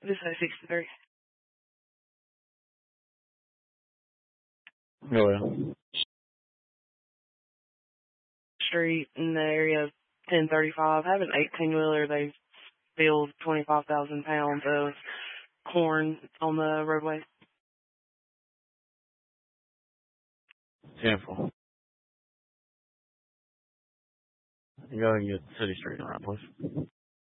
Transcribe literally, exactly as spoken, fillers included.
This is sixty-three. Go ahead. Street in the area of ten thirty-five. Have an eighteen-wheeler. They spilled twenty-five thousand pounds of corn on the roadway. ten four. You go ahead and get City Street around, please.